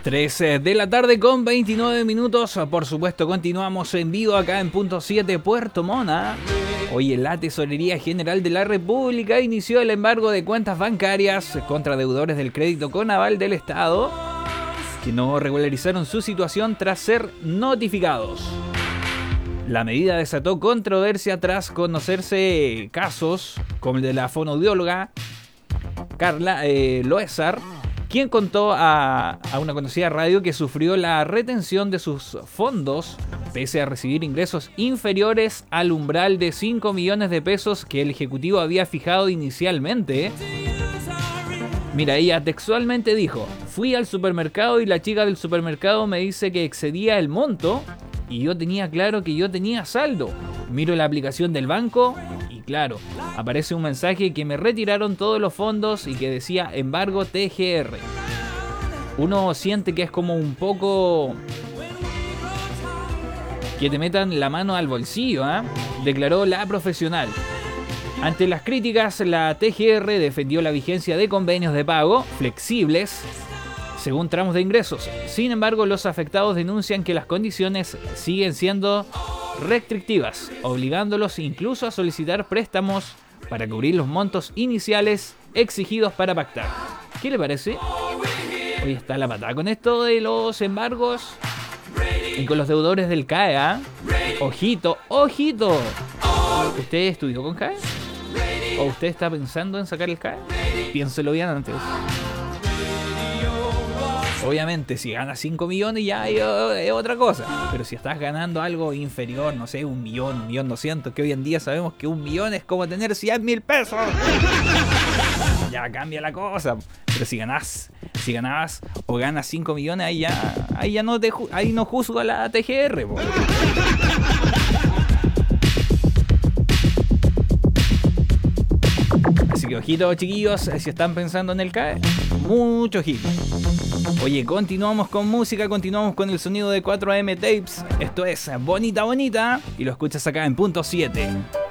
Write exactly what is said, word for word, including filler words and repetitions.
trece de la tarde con veintinueve minutos. Por supuesto, continuamos en vivo acá en Punto siete Puerto Montt. Hoy en la Tesorería General de la República inició el embargo de cuentas bancarias contra deudores del crédito con aval del Estado que no regularizaron su situación tras ser notificados. La medida desató controversia tras conocerse casos como el de la fonoaudióloga Carla eh, Loesar, quien contó a, a una conocida radio que sufrió la retención de sus fondos pese a recibir ingresos inferiores al umbral de cinco millones de pesos que el Ejecutivo había fijado inicialmente. Mira, ella textualmente dijo: fui al supermercado y la chica del supermercado me dice que excedía el monto y yo tenía claro que yo tenía saldo. Miro la aplicación del banco y claro, aparece un mensaje que me retiraron todos los fondos y que decía embargo T G R. Uno siente que es como un poco que te metan la mano al bolsillo, ¿eh? Declaró la profesional. Ante las críticas, la T G R defendió la vigencia de convenios de pago flexibles según tramos de ingresos. Sin embargo, los afectados denuncian que las condiciones siguen siendo restrictivas, obligándolos incluso a solicitar préstamos para cubrir los montos iniciales exigidos para pactar. ¿Qué le parece? Hoy está la patada con esto de los embargos y con los deudores del C A E, ¿eh? Ojito, ojito. ¿Usted estudió con C A E? ¿O usted está pensando en sacar el C A E? Piénselo bien antes. Obviamente, si ganas cinco millones ya es otra cosa. Pero si estás ganando algo inferior, no sé, un millón, un millón doscientos, que hoy en día sabemos que un millón es como tener cien mil pesos. Ya cambia la cosa. Pero si ganás, si ganabas o ganas cinco millones, ahí ya, ahí ya no te ahí no juzgo a la T G R, po. Así que ojito, chiquillos, si están pensando en el C A E, mucho ojito. Oye, continuamos con música, continuamos con el sonido de cuatro A M Tapes. Esto es Bonita Bonita y lo escuchas acá en Punto siete.